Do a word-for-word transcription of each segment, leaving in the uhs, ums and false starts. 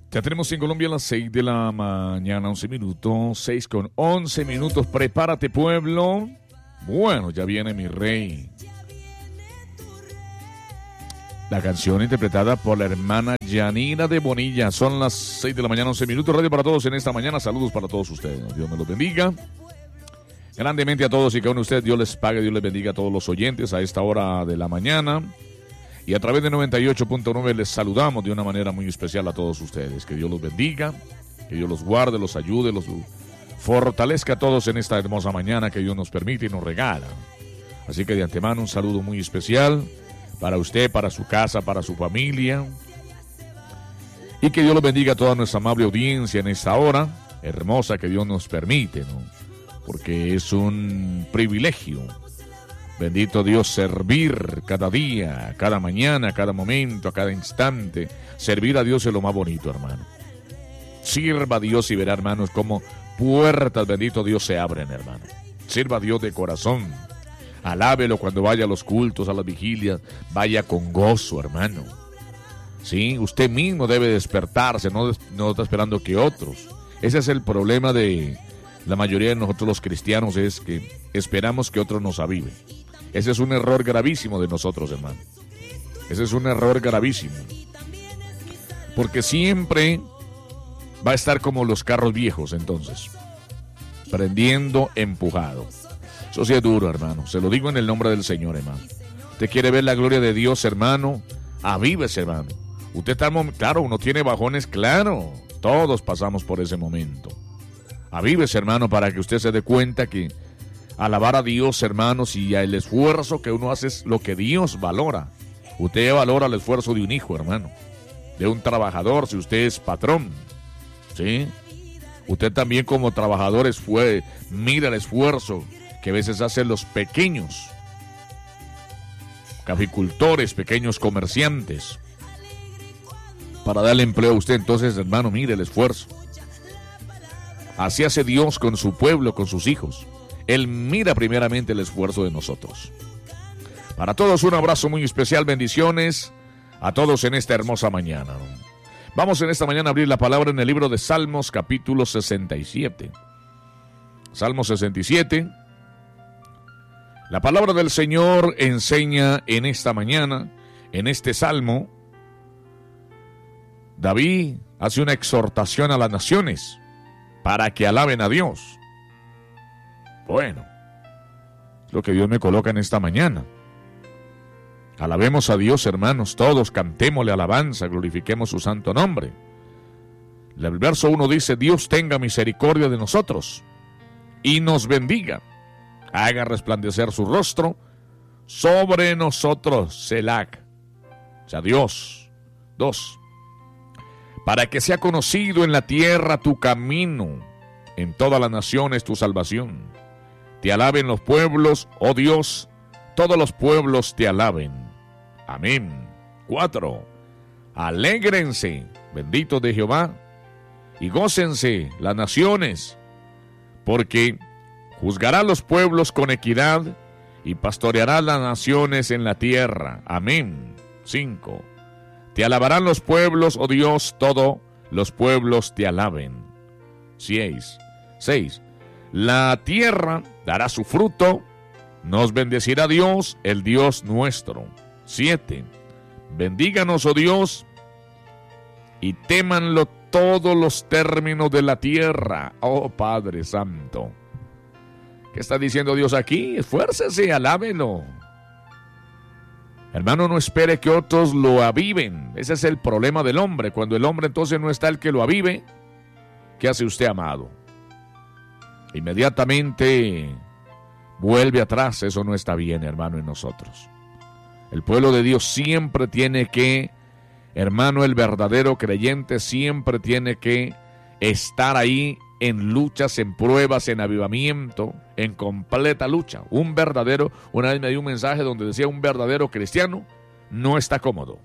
Ya tenemos en Colombia las seis de la mañana, once minutos, seis con once minutos. Prepárate, pueblo. Bueno, ya viene mi rey. La canción interpretada por la hermana Yanira de Bonilla. Son las seis de la mañana, once minutos. Radio para todos en esta mañana. Saludos para todos ustedes. Dios me los bendiga grandemente a todos y cada uno de ustedes. Dios les pague, Dios les bendiga a todos los oyentes a esta hora de la mañana. Y a través de noventa y ocho punto nueve les saludamos de una manera muy especial a todos ustedes. Que Dios los bendiga, que Dios los guarde, los ayude, los fortalezca a todos en esta hermosa mañana que Dios nos permite y nos regala. Así que de antemano un saludo muy especial para usted, para su casa, para su familia. Y que Dios los bendiga a toda nuestra amable audiencia en esta hora hermosa que Dios nos permite, ¿no? Porque es un privilegio. Bendito Dios, servir cada día, cada mañana, cada momento, a cada instante. Servir a Dios es lo más bonito, hermano. Sirva a Dios y verá, hermanos, cómo puertas, bendito Dios, se abren, hermano. Sirva a Dios de corazón. Alábelo cuando vaya a los cultos, a las vigilias. Vaya con gozo, hermano. Sí, usted mismo debe despertarse, no, no está esperando que otros. Ese es el problema de la mayoría de nosotros los cristianos, es que esperamos que otros nos aviven. Ese es un error gravísimo de nosotros, hermano. Ese es un error gravísimo. Porque siempre va a estar como los carros viejos, entonces. Prendiendo, empujado. Eso sí es duro, hermano. Se lo digo en el nombre del Señor, hermano. Usted quiere ver la gloria de Dios, hermano. Avívese, hermano. Usted está, claro, uno tiene bajones, claro. Todos pasamos por ese momento. Avívese, hermano, para que usted se dé cuenta que alabar a Dios, hermanos, y el esfuerzo que uno hace es lo que Dios valora. Usted valora el esfuerzo de un hijo, hermano, de un trabajador, si usted es patrón, ¿sí? Usted también como trabajador fue, mira el esfuerzo que a veces hacen los pequeños caficultores, pequeños comerciantes, para darle empleo a usted. Entonces, hermano, mire el esfuerzo. Así hace Dios con su pueblo, con sus hijos. Él mira primeramente el esfuerzo de nosotros. Para todos un abrazo muy especial, bendiciones a todos en esta hermosa mañana. Vamos en esta mañana a abrir la palabra en el libro de Salmos, capítulo sesenta y siete. Salmo sesenta y siete. La palabra del Señor enseña en esta mañana, en este salmo, David hace una exhortación a las naciones para que alaben a Dios. Bueno, es lo que Dios me coloca en esta mañana. Alabemos a Dios, hermanos, todos, cantémosle alabanza, glorifiquemos su santo nombre. El verso uno dice: Dios tenga misericordia de nosotros y nos bendiga, haga resplandecer su rostro sobre nosotros, Selah. O sea, Dios. Dos, para que sea conocido en la tierra tu camino, en todas las naciones tu salvación. Te alaben los pueblos, oh Dios, todos los pueblos te alaben. Amén. Cuatro, alégrense, benditos de Jehová, y gócense las naciones, porque juzgará los pueblos con equidad y pastoreará las naciones en la tierra. Amén. Cinco, te alabarán los pueblos, oh Dios, todos los pueblos te alaben. Seis, seis, la tierra dará su fruto, nos bendecirá Dios, el Dios nuestro. Siete, bendíganos, oh Dios, y témanlo todos los términos de la tierra, oh Padre Santo. ¿Qué está diciendo Dios aquí? Esfuércese, alábelo. Hermano, no espere que otros lo aviven. Ese es el problema del hombre. Cuando el hombre entonces no está el que lo avive, ¿qué hace usted, amado? Inmediatamente vuelve atrás. Eso no está bien, hermano, en nosotros. El pueblo de Dios siempre tiene que, hermano, el verdadero creyente siempre tiene que estar ahí en luchas, en pruebas, en avivamiento, en completa lucha. Un verdadero, una vez me dio un mensaje donde decía: un verdadero cristiano no está cómodo.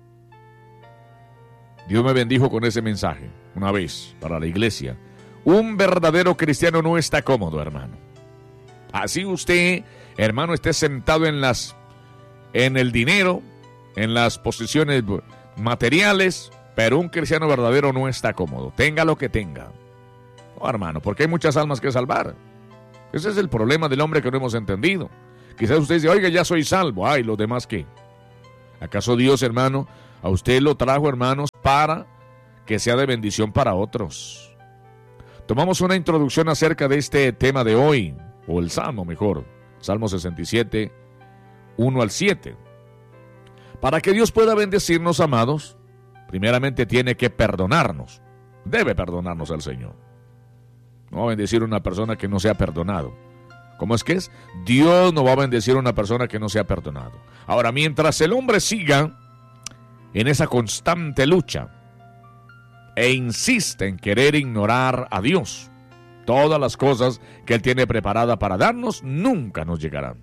Dios me bendijo con ese mensaje una vez para la iglesia. Un verdadero cristiano no está cómodo, hermano. Así usted, hermano, esté sentado en las, en el dinero, en las posiciones materiales, Pero un cristiano verdadero no está cómodo, tenga lo que tenga. No, hermano, porque hay muchas almas que salvar. Ese es el problema del hombre que no hemos entendido. Quizás usted dice, oiga, ya soy salvo. Ay, ¿los demás qué? ¿Acaso Dios, hermano, a usted lo trajo, hermanos, para que sea de bendición para otros? Tomamos una introducción acerca de este tema de hoy, o el Salmo mejor, Salmo sesenta y siete, uno al siete. Para que Dios pueda bendecirnos, amados, primeramente tiene que perdonarnos. Debe perdonarnos al Señor. No va a bendecir a una persona que no sea perdonado. ¿Cómo es que es? Dios no va a bendecir a una persona que no sea perdonado. Ahora, mientras el hombre siga en esa constante lucha e insiste en querer ignorar a Dios, todas las cosas que Él tiene preparadas para darnos nunca nos llegarán.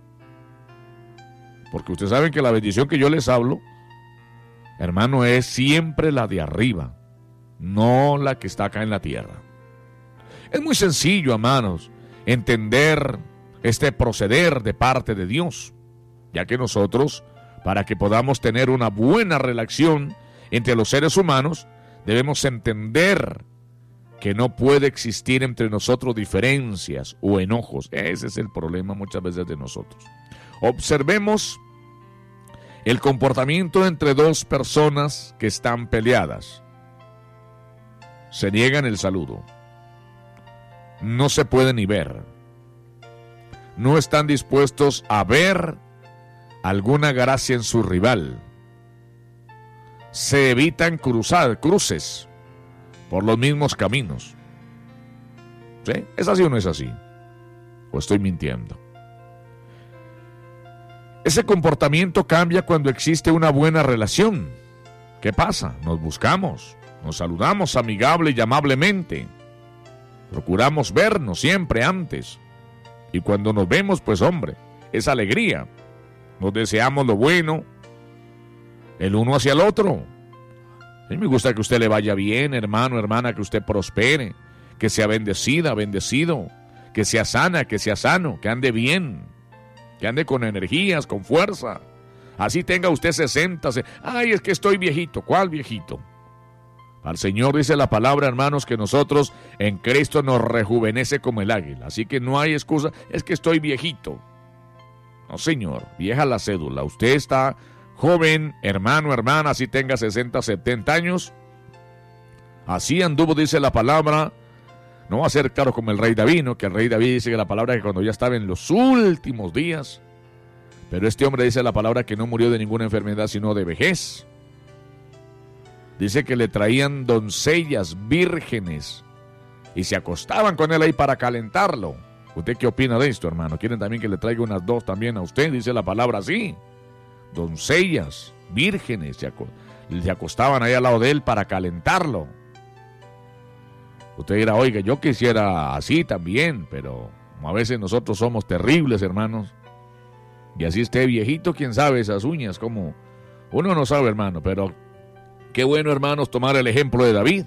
Porque ustedes saben que la bendición que yo les hablo, hermano, es siempre la de arriba, no la que está acá en la tierra. Es muy sencillo, hermanos, entender este proceder de parte de Dios, ya que nosotros, para que podamos tener una buena relación entre los seres humanos, debemos entender que no puede existir entre nosotros diferencias o enojos. Ese es el problema muchas veces de nosotros. Observemos el comportamiento entre dos personas que están peleadas. Se niegan el saludo. No se pueden ni ver. No están dispuestos a ver alguna gracia en su rival. Se evitan cruzar, cruces por los mismos caminos. ¿Sí? ¿Es así o no es así? ¿O estoy mintiendo? Ese comportamiento cambia cuando existe una buena relación. ¿Qué pasa? Nos buscamos, nos saludamos amigable y amablemente. Procuramos vernos siempre antes. Y cuando nos vemos, pues hombre, es alegría. Nos deseamos lo bueno, el uno hacia el otro. A mí me gusta que usted le vaya bien, hermano, hermana, que usted prospere, que sea bendecida, bendecido, que sea sana, que sea sano, que ande bien, que ande con energías, con fuerza. Así tenga usted sesenta. Ay, es que estoy viejito. ¿Cuál viejito? Al Señor dice la palabra, hermanos, que nosotros en Cristo nos rejuvenece como el águila. Así que no hay excusa, es que estoy viejito. No, señor, vieja la cédula. Usted está joven, hermano, hermana, así tenga sesenta, setenta años. Así anduvo, dice la palabra. No va a ser claro como el rey David, ¿no? Que el rey David dice que la palabra que cuando ya estaba en los últimos días. Pero este hombre dice la palabra que no murió de ninguna enfermedad, sino de vejez. Dice que le traían doncellas vírgenes y se acostaban con él ahí para calentarlo. ¿Usted qué opina de esto, hermano? ¿Quieren también que le traiga unas dos también a usted? Dice la palabra así. Doncellas vírgenes se, aco- se acostaban ahí al lado de él para calentarlo. Usted dirá, oiga, yo quisiera así también, pero a veces nosotros somos terribles, hermanos. Y así esté viejito, quién sabe esas uñas, como uno no sabe, hermano, pero qué bueno, hermanos, tomar el ejemplo de David.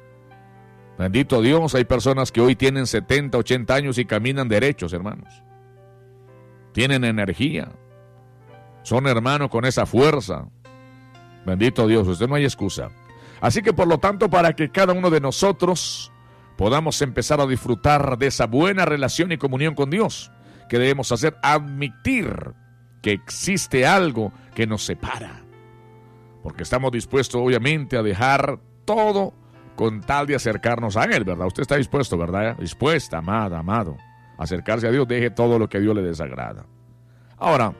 Bendito Dios, hay personas que hoy tienen setenta, ochenta años y caminan derechos, hermanos. Tienen energía. Son hermanos con esa fuerza. Bendito Dios, usted no hay excusa. Así que por lo tanto, para que cada uno de nosotros podamos empezar a disfrutar de esa buena relación y comunión con Dios, ¿qué debemos hacer? Admitir que existe algo que nos separa. Porque estamos dispuestos, obviamente, a dejar todo con tal de acercarnos a Él, ¿verdad? Usted está dispuesto, ¿verdad? Dispuesta, amada, amado, a acercarse a Dios, deje todo lo que a Dios le desagrada. Ahora,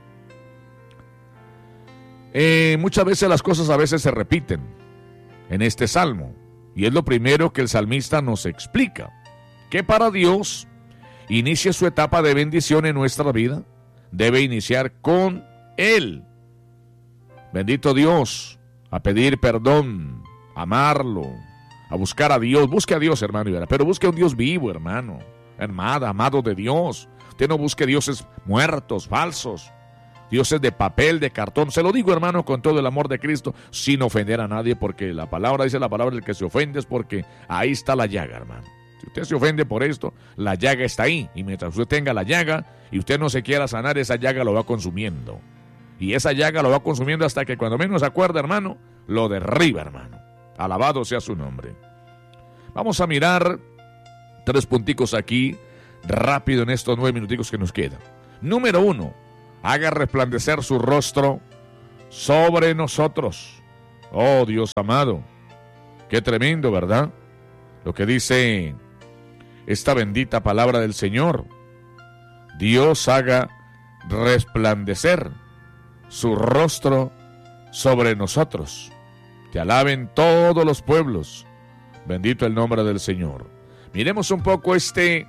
eh, muchas veces las cosas a veces se repiten en este salmo. Y es lo primero que el salmista nos explica. Que para Dios inicie su etapa de bendición en nuestra vida, debe iniciar con Él. Bendito Dios, a pedir perdón, a amarlo, a buscar a Dios. Busque a Dios, hermano, pero busque a un Dios vivo, hermano, hermana, amado de Dios. Usted no busque dioses muertos, falsos, dioses de papel, de cartón. Se lo digo, hermano, con todo el amor de Cristo, sin ofender a nadie, porque la palabra dice la palabra, el que se ofende es porque ahí está la llaga, hermano. Si usted se ofende por esto, la llaga está ahí, y mientras usted tenga la llaga y usted no se quiera sanar, esa llaga lo va consumiendo. Y esa llaga lo va consumiendo hasta que cuando menos se acuerda, hermano, lo derriba, hermano. Alabado sea su nombre. Vamos a mirar tres punticos aquí, rápido en estos nueve minuticos que nos quedan. Número uno, haga resplandecer su rostro sobre nosotros. Oh, Dios amado, qué tremendo, ¿verdad? Lo que dice esta bendita palabra del Señor. Dios haga resplandecer su rostro sobre nosotros. Te alaben todos los pueblos. Bendito el nombre del Señor. Miremos un poco este,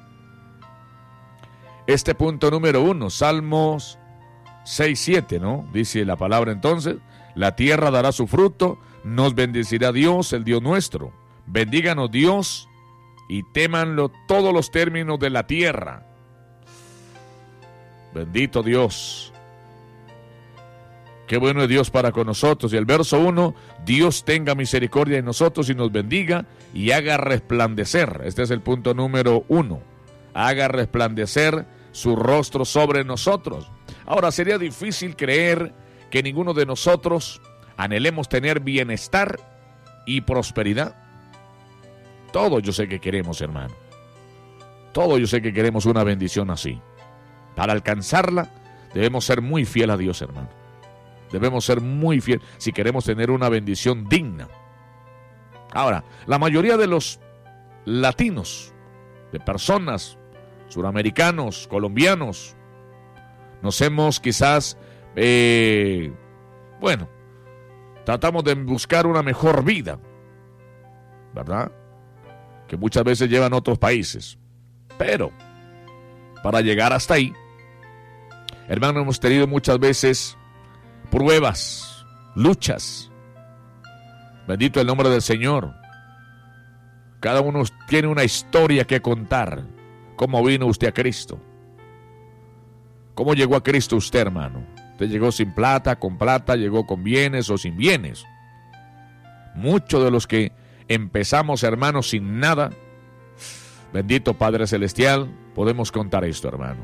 este punto número uno, Salmos seis, siete, ¿no? Dice la palabra entonces, la tierra dará su fruto, nos bendecirá Dios, el Dios nuestro. Bendíganos Dios y témanlo todos los términos de la tierra. Bendito Dios. Qué bueno es Dios para con nosotros. Y el verso uno, Dios tenga misericordia de nosotros y nos bendiga y haga resplandecer. Este es el punto número uno. Haga resplandecer su rostro sobre nosotros. Ahora, sería difícil creer que ninguno de nosotros anhelemos tener bienestar y prosperidad. Todo yo sé que queremos, hermano. Todo yo sé que queremos una bendición así. Para alcanzarla, debemos ser muy fiel a Dios, hermano. Debemos ser muy fieles si queremos tener una bendición digna. Ahora, la mayoría de los latinos, de personas, suramericanos, colombianos, nos hemos quizás, eh, bueno, tratamos de buscar una mejor vida, ¿verdad? Que muchas veces llevan a otros países. Pero, para llegar hasta ahí, hermano, hemos tenido muchas veces pruebas, luchas. Bendito el nombre del Señor. Cada uno tiene una historia que contar. ¿Cómo vino usted a Cristo? ¿Cómo llegó a Cristo usted, hermano? ¿Usted llegó sin plata, con plata, llegó con bienes o sin bienes? Muchos de los que empezamos, hermanos, sin nada, bendito Padre Celestial, podemos contar esto, hermano.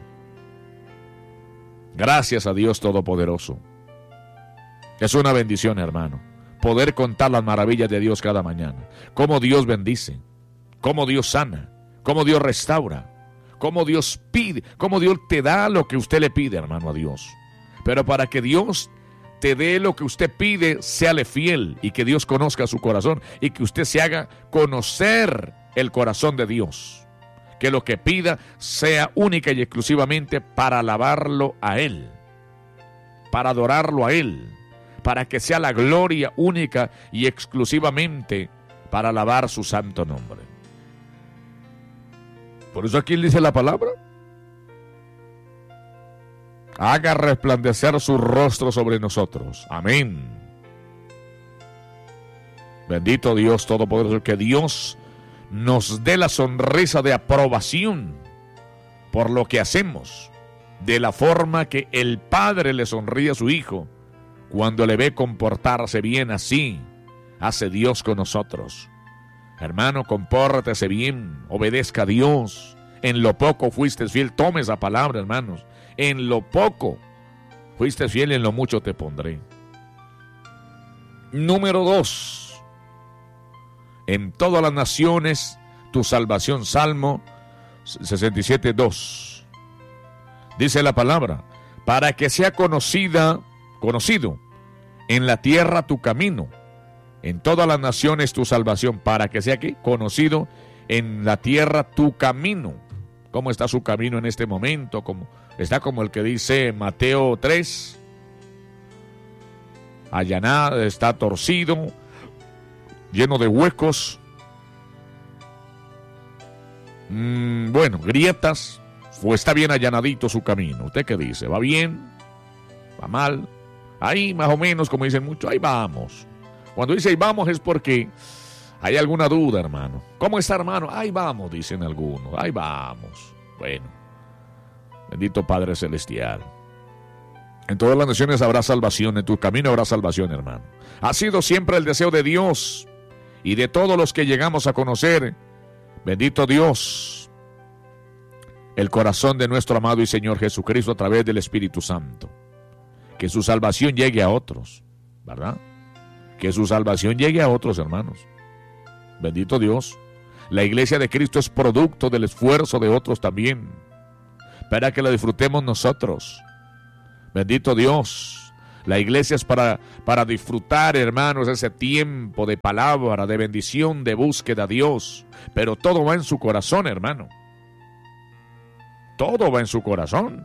Gracias a Dios Todopoderoso. Es una bendición, hermano, poder contar las maravillas de Dios cada mañana. Cómo Dios bendice, cómo Dios sana, cómo Dios restaura, cómo Dios pide, cómo Dios te da lo que usted le pide, hermano, a Dios. Pero para que Dios te dé lo que usted pide, séale fiel y que Dios conozca su corazón y que usted se haga conocer el corazón de Dios. Que lo que pida sea única y exclusivamente para alabarlo a Él, para adorarlo a Él, para que sea la gloria única y exclusivamente para alabar su santo nombre. Por eso aquí dice la palabra: haga resplandecer su rostro sobre nosotros. Amén. Bendito Dios Todopoderoso, que Dios nos dé la sonrisa de aprobación por lo que hacemos, de la forma que el Padre le sonríe a su Hijo cuando le ve comportarse bien. Así hace Dios con nosotros. Hermano, compórtese bien, obedezca a Dios. En lo poco fuiste fiel, tome esa palabra, hermanos. En lo poco fuiste fiel, en lo mucho te pondré. Número dos, en todas las naciones tu salvación. Salmo sesenta y siete, dos. Dice la palabra: para que sea conocida conocido en la tierra tu camino, en todas las naciones tu salvación, para que sea ¿qué? Conocido en la tierra tu camino. ¿Cómo está su camino en este momento? ¿Cómo está? Como el que dice Mateo tres, allanado, está torcido, lleno de huecos, mm, bueno, grietas, o está bien allanadito su camino. ¿Usted qué dice? ¿Va bien? ¿Va mal? Ahí más o menos, como dicen muchos, ahí vamos. Cuando dice ahí vamos es porque hay alguna duda, hermano. ¿Cómo está, hermano? Ahí vamos, dicen algunos. Ahí vamos. Bueno, bendito Padre Celestial. En todas las naciones habrá salvación, en tu camino habrá salvación, hermano. Ha sido siempre el deseo de Dios y de todos los que llegamos a conocer, bendito Dios, el corazón de nuestro amado y Señor Jesucristo a través del Espíritu Santo. que su salvación llegue a otros, ¿verdad? Que su salvación llegue a otros, hermanos. Bendito Dios. La iglesia de Cristo es producto del esfuerzo de otros también, para que la disfrutemos nosotros. Bendito Dios. La iglesia es para, para disfrutar, hermanos, ese tiempo de palabra, de bendición, de búsqueda a Dios. Pero todo va en su corazón, hermano. Todo va en su corazón.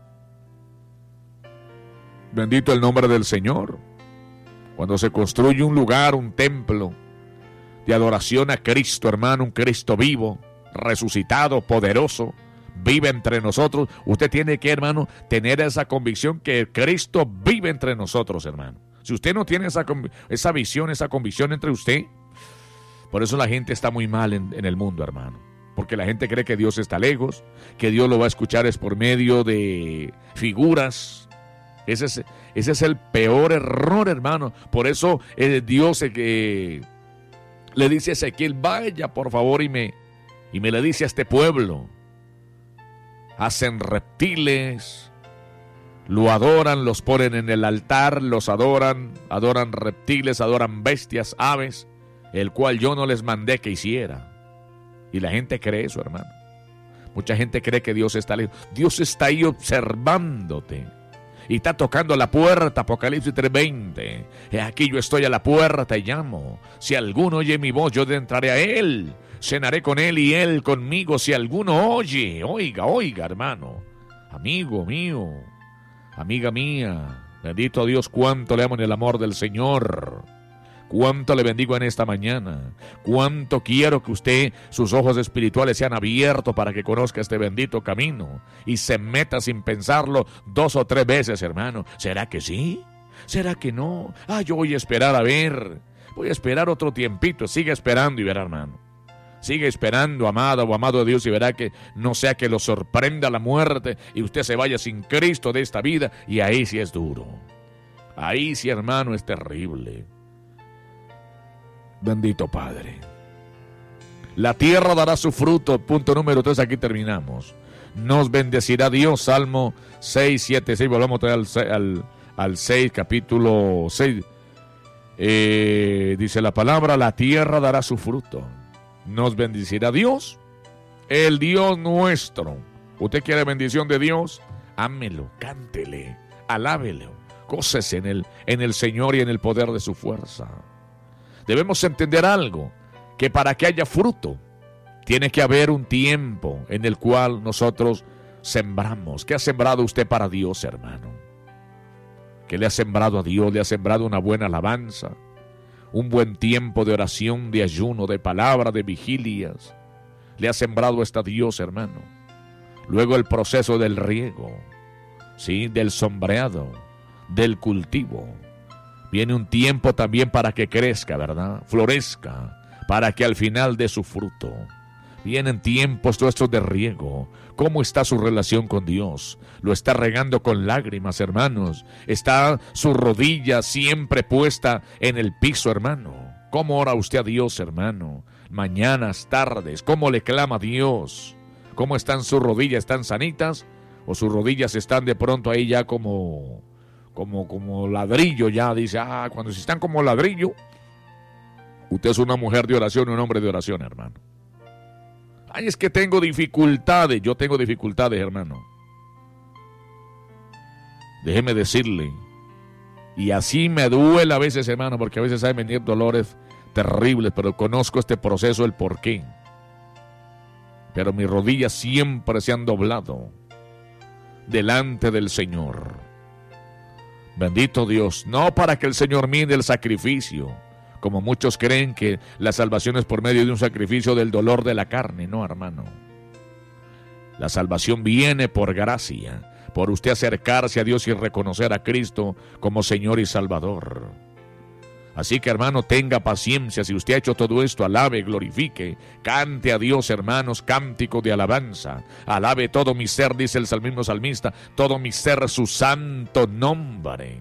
Bendito el nombre del Señor. Cuando se construye un lugar, un templo de adoración a Cristo, hermano, un Cristo vivo, resucitado, poderoso, vive entre nosotros. Usted tiene que, hermano, tener esa convicción que Cristo vive entre nosotros, hermano. Si usted no tiene esa, esa visión, esa convicción entre usted, por eso la gente está muy mal en, en el mundo, hermano. Porque la gente cree que Dios está lejos, que Dios lo va a escuchar es por medio de figuras. Ese es, ese es el peor error, hermano. Por eso eh, Dios eh, le dice a Ezequiel, vaya por favor y me, y me le dice a este pueblo, hacen reptiles, lo adoran, los ponen en el altar, los adoran, adoran reptiles, adoran bestias, aves, el cual yo no les mandé que hiciera. Y la gente cree eso, hermano. Mucha gente cree que Dios está lejos. Dios está ahí observándote. Y está tocando la puerta, Apocalipsis tres veinte. He aquí yo estoy a la puerta y llamo. Si alguno oye mi voz, yo entraré a él. Cenaré con él y él conmigo. Si alguno oye, oiga, oiga, hermano. Amigo mío, amiga mía. Bendito Dios, cuánto le amo en el amor del Señor. Cuánto le bendigo en esta mañana. Cuánto quiero que usted, sus ojos espirituales sean abiertos para que conozca este bendito camino y se meta sin pensarlo dos o tres veces, hermano. ¿Será que sí? ¿Será que no? Ah, yo voy a esperar a ver. Voy a esperar otro tiempito. Sigue esperando y verá, hermano. Sigue esperando, amada o amado de Dios, y verá que no sea que lo sorprenda la muerte y usted se vaya sin Cristo de esta vida, y ahí sí es duro. Ahí sí, hermano, es terrible. Bendito Padre. La tierra dará su fruto. Punto número tres, aquí terminamos. Nos bendecirá Dios. Salmo seis, siete, seis. Volvamos a al, al, al seis, capítulo seis. Eh, dice la palabra, la tierra dará su fruto. Nos bendecirá Dios, el Dios nuestro. ¿Usted quiere bendición de Dios? Ámelo, cántele, alábelo, gócese en el, en el Señor y en el poder de su fuerza. Debemos entender algo, que para que haya fruto, tiene que haber un tiempo en el cual nosotros sembramos. ¿Qué ha sembrado usted para Dios, hermano? ¿Qué le ha sembrado a Dios? ¿Le ha sembrado una buena alabanza? Un buen tiempo de oración, de ayuno, de palabra, de vigilias. Le ha sembrado esto a Dios, hermano. Luego el proceso del riego, ¿sí? Del sombreado, del cultivo. Viene un tiempo también para que crezca, ¿verdad? Florezca, para que al final dé su fruto. Vienen tiempos todos estos de riego. ¿Cómo está su relación con Dios? ¿Lo está regando con lágrimas, hermanos? ¿Está su rodilla siempre puesta en el piso, hermano? ¿Cómo ora usted a Dios, hermano? Mañanas, tardes, ¿cómo le clama a Dios? ¿Cómo están sus rodillas? ¿Están sanitas? ¿O sus rodillas están de pronto ahí ya como... Como, como ladrillo ya, dice, ah, cuando si están como ladrillo, usted es una mujer de oración, un hombre de oración, hermano. Ay, es que tengo dificultades, yo tengo dificultades, hermano. Déjeme decirle, y así me duele a veces, hermano, porque a veces hay venir dolores terribles, pero conozco este proceso, el porqué. Pero mis rodillas siempre se han doblado delante del Señor. Bendito Dios, no para que el Señor mire el sacrificio, como muchos creen que la salvación es por medio de un sacrificio del dolor de la carne. No, hermano. La salvación viene por gracia, por usted acercarse a Dios y reconocer a Cristo como Señor y Salvador. Así que, hermano, tenga paciencia. Si usted ha hecho todo esto, alabe, glorifique, cante a Dios, hermanos, cántico de alabanza. Alabe todo mi ser, dice el mismo salmista, todo mi ser su santo nombre.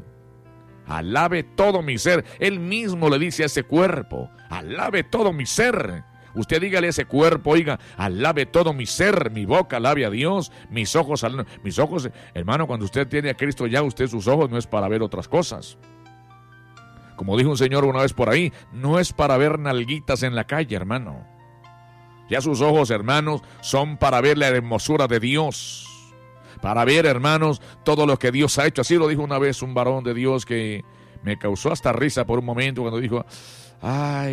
Alabe todo mi ser. Él mismo le dice a ese cuerpo, alabe todo mi ser. Usted dígale a ese cuerpo, oiga, alabe todo mi ser, mi boca alabe a Dios, mis ojos, mis ojos, hermano, cuando usted tiene a Cristo ya, usted sus ojos no es para ver otras cosas. Como dijo un señor una vez por ahí, no es para ver nalguitas en la calle, hermano. Ya sus ojos, hermanos, son para ver la hermosura de Dios. Para ver, hermanos, todo lo que Dios ha hecho. Así lo dijo una vez un varón de Dios que me causó hasta risa por un momento cuando dijo, ay,